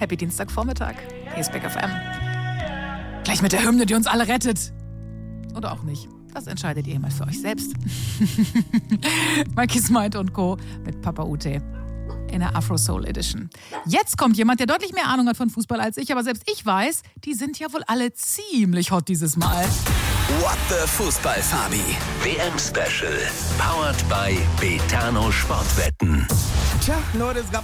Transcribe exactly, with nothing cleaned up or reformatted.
Happy Dienstagvormittag. Hier ist Big F M. Gleich mit der Hymne, die uns alle rettet. Oder auch nicht. Das entscheidet ihr mal für euch selbst. Mikey Smite und Co. mit Papa Ute in der Afro Soul Edition. Jetzt kommt jemand, der deutlich mehr Ahnung hat von Fußball als ich, aber selbst ich weiß, die sind ja wohl alle ziemlich hot dieses Mal. What the Fußball, Fabi? W M-Special. Powered by Betano Sportwetten. Tja, Leute, es gab